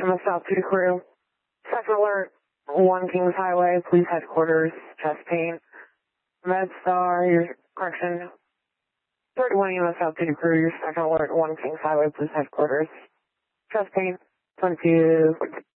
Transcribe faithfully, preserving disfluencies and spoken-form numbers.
M S South two crew. Second alert, one Kings Highway, police headquarters, chest pain. MedStar, your correction. thirty-one E M S South two crew, your second alert, one Kings Highway, police headquarters. Chest pain, twenty-two.